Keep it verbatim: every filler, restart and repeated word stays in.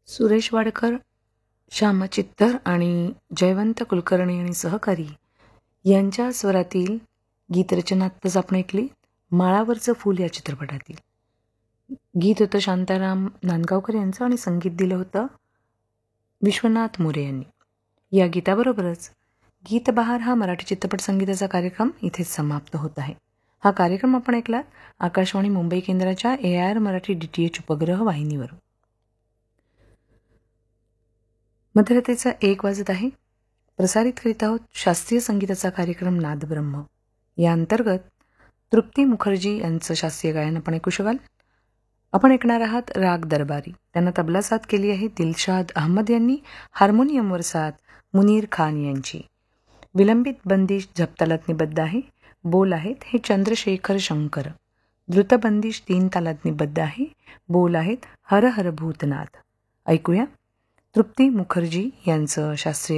सुरेश वाडकर, श्यामा चित्तर आणि जयवंत कुलकर्णी आणि सहकारी यांच्या स्वरातील गीतरचना आत्ताच आपण ऐकली माळावरचं फूल या चित्रपटातील. गीत होतं शांताराम नांदगावकर यांचं आणि संगीत दिलं होतं विश्वनाथ मोरे यांनी. या गीताबरोबरच गीतबहार हा मराठी चित्रपट संगीताचा कार्यक्रम इथेच समाप्त होत आहे. हा कार्यक्रम आपण ऐकलात आकाशवाणी मुंबई केंद्राच्या ए I R Marathi D T H उपग्रह वाहिनीवरून. मध्यरात्रीचा एक वाजत आहे. प्रसारित करीत आहोत शास्त्रीय संगीताचा कार्यक्रम नादब्रह्म. या अंतर्गत तृप्ती मुखर्जी यांचं शास्त्रीय गायन आपण ऐकू शकाल. आपण ऐकणार आहात राग दरबारी. त्यांना तबला साथ केली आहे दिलशाद अहमद यांनी. हार्मोनियमवर साथ मुनीर खान यांची. विलंबित बंदिश झपतालात निबद्ध आहे. बोल आहेत हे चंद्रशेखर शंकर. द्रुतबंदिश तीन तालात निबद्ध आहे. बोल आहेत हर हर भूतनाथ. ऐकूया तृप्ती मुखर्जी यांचं शास्त्रीय